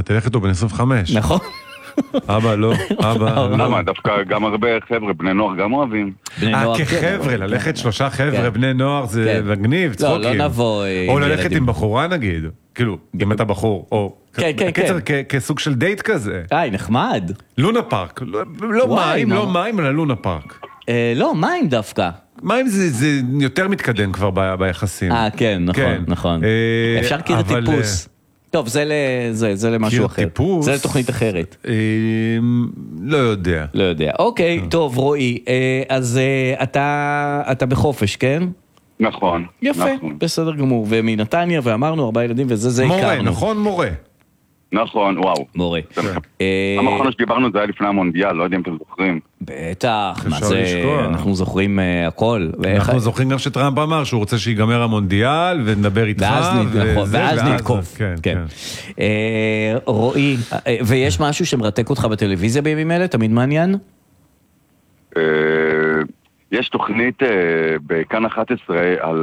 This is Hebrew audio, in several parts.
תלך איתו בן 25. נכון. אבא לא, אבא לא. למה? דווקא גם הרבה חבר'ה, בני נוער גם אוהבים. כחבר'ה, ללכת 3 חבר'ה, בני נוער זה מגניב, צחוקים. לא נבוא או ללכת עם בחורה נגיד, כאילו, אם אתה בחור, או... קיצר כסוג של דייט כזה. נחמד. לונה פארק, לא מים, אלא לונה פארק. לא, מים דווקא. מים זה יותר מתקדם כבר ביחסים. כן, נכון. אפשר קיר טיפוס. טוב, זה למשהו אחר. זה לתוכנית אחרת. לא יודע. לא יודע. אוקיי, טוב, רועי. אז אתה בחופש, כן? נכון. יפה, בסדר גמור. ומנתניה, ואמרנו, 4 ילדים, וזה הכרנו. מורה, נכון? מורה. נכון, וואו. מורה. המכון שדיברנו זה היה לפני המונדיאל, לא יודע אם אתם זוכרים. בטח, מה זה, אנחנו זוכרים הכל. אנחנו זוכרים גם שטראמפ אמר שהוא רוצה שיגמר המונדיאל ונדבר איתך. ואז נתקוף. כן. רועי, ויש משהו שמרתק אותך בטלוויזיה בימים אלה? תמיד מעניין? יש תוכנית בכאן 11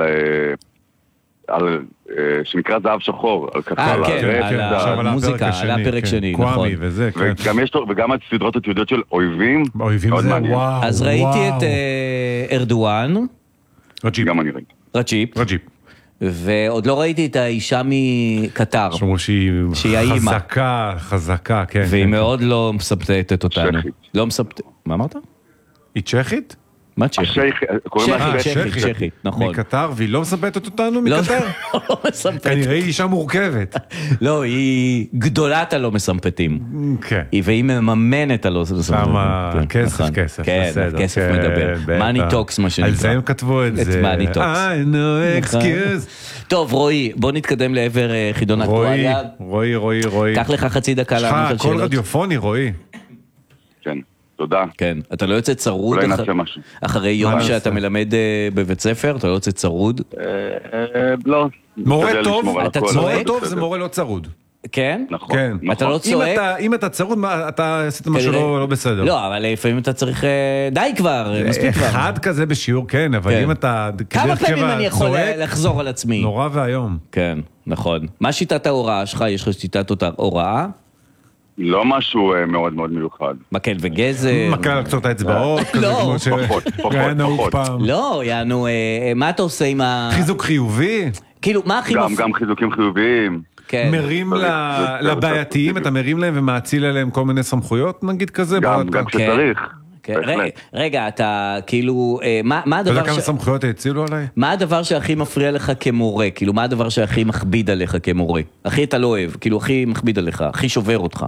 על שנקרא זהב שחור, על קטר, על המוזיקה, על הפרק שני, נכון. וגם הסדרות התיעודיות של אויבים, אויבים זה וואו. אז ראיתי את ארדואן, גם אני ראיתי. רג'יפ. ועוד לא ראיתי את האישה מקטר. שאומרו שהיא חזקה, כן. והיא מאוד לא מספטטת אותנו. מה אמרת? היא צ'כית? מה צ'כית? צ'כית, נכון. מקטר, והיא לא מספטת אותנו מקטר? לא מספטת. כנראה היא אישה מורכבת. לא, היא גדולת הלא מסמפטים. כן. והיא מממנת הלא מסמפטים. שמה כסף. כן, כסף מדבר. מאני טוקס, מה שנקרא. על זה הם כתבו את זה. את מאני טוקס. no excuse. טוב, רועי, בוא נתקדם לעבר חידון אקטואליה. רועי. קח לך חצי דקה לענות על שאלות. כל רדיופוני, רועי. כן. תודה. כן, אתה לא יוצא צרוד אחרי יום שאתה מלמד בבית ספר? אתה לא יוצא צרוד? לא. מורה טוב, אתה צועק? מורה טוב זה מורה לא צרוד. כן? נכון. אתה לא צועק? אם אתה צרוד, אתה עשית משהו לא בסדר. לא, אבל לפעמים אתה צריך, די כבר, מספיק כבר. אחד כזה בשיעור, כן, אבל אם אתה... כמה פעמים אני יכול לחזור על עצמי? נורא והיום. כן, נכון. מה שיטת ההוראה שלך? יש לך שיטת הוראה? לא משהו מאוד מאוד מיוחד. מקל וגזר. מקל על קצות האצבעות. לא. פחות. לא, יענו, מה אתה עושה עם ה... חיזוק חיובי? כאילו, מה הכי... גם חיזוקים חיוביים. מרים לבעייתיים, אתה מרים להם ומאציל עליהם כל מיני סמכויות, נגיד כזה? גם כשצריך. רגע, אתה כאילו, מה הדבר אתה יודע כמה סמכויות הצילו עליי? מה הדבר שהכי מפריע לך כמורה? כאילו, מה הדבר שהכי מכביד עליך כמורה? הכי אתה לא אוהב, כאילו, הכי מכביד עליך, הכי שובר אותך.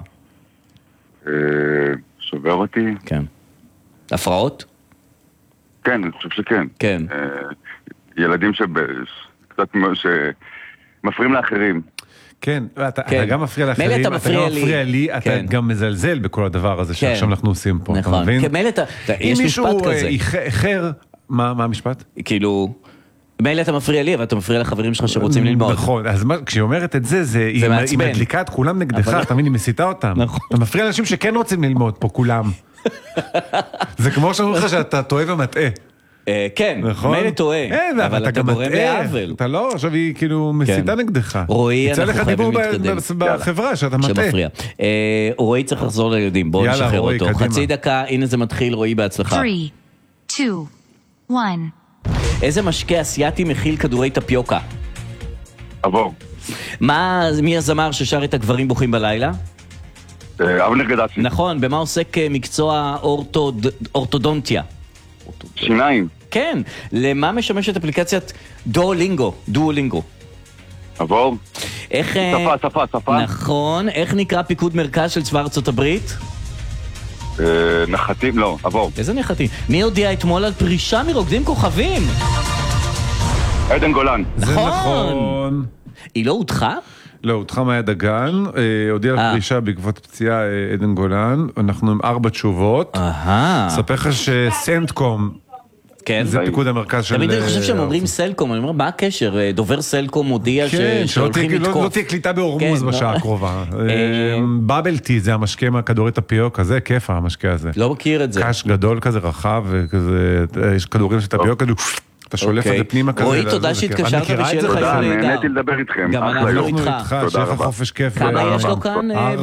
שובר אותי? כן. הפרעות? כן, אני חושב שכן. כן. ילדים קצת שמפריעים לאחרים. כן, אתה גם מפריע לאחרים, אתה גם מפריע לי, אתה גם מזלזל בכל הדבר הזה שעכשיו אנחנו עושים פה, אתה מבין? יש משפט כזה. אם מישהו איחר, מה המשפט? כאילו, מילא אתה מפריע לי, אבל אתה מפריע לחברים שלך שרוצים ללמוד. נכון, אז כשהיא אומרת את זה, היא מדליקה את כולם נגדך, אתה מבין, היא מסיתה אותם. אתה מפריע לאנשים שכן רוצים ללמוד פה, כולם. זה כמו שאומרים לך שאתה טועה ומטעה. כן, מילא טועה, אבל אתה גורם לעוול. אתה לא, עכשיו היא כאילו מסיתה נגדך. רועי, אנחנו חייבים להתקדם. בחברה שאתה מטעה. רועי צריך לחזור לילדים, בואו נשחרר אותו. חצי דקה, הנה זה מתחיל, רועי בהצלחה. 3, 2, 1. איזה משקה אסיאתי מכיל כדורי טפיוקה? עבור. מי הזמר ששר את הגברים בוכים בלילה? אבנר גדסי. נכון, במה עוסק מקצוע אורתודונטיה? שיניים. כן, למה משמשת אפליקציית דואלינגו? עבור. שפה. נכון, איך נקרא פיקוד מרכז של צבא ארצות הברית? נחתים, לא, עבור. איזה נחתים? מי הודיע אתמול על פרישה מרוקדים כוכבים? עדן גולן. נכון. היא לא הודחה? לא, הודחה מאיה דגן, הודיע על פרישה בעקבות פציעה עדן גולן, אנחנו עם 4 תשובות. ספר לך שסנטקום, זה פיקוד המרכז של... תמיד אני חושב שהם אומרים סלקום, אני אומר, מה הקשר? דובר סלקום הודיע שהולכים לתקוף. לא תהיה קליטה בהורמוז בשעה הקרובה. בבל טי זה המשקה מהכדורי טפיוקה, זה כיף המשקה הזה. לא מכיר את זה. קש גדול כזה, רחב, יש כדורים של טפיוקה, אתה שולף את זה פנימה כזה. רועי, תודה שהתקשרת ושיהיה לך יום נהדר. נהניתי לדבר איתכם. גם אנחנו איתך. שיהיה לך חופש כיף. כמה יש לו כאן?